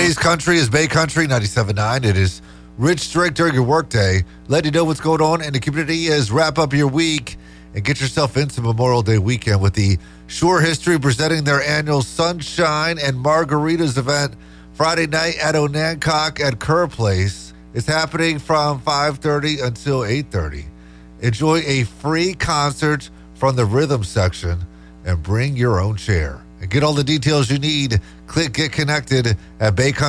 Today's country is Bay Country 97.9. It is Rich Drake during your workday. Let you know what's going on in the community as wrap up your week and get yourself into Memorial Day weekend with the Shore History presenting their annual Sunshine and Margaritas event Friday night at Onancock at Kerr Place. It's happening from 5:30 until 8:30. Enjoy a free concert from the rhythm section and bring your own chair. And get all the details you need. Click Get Connected at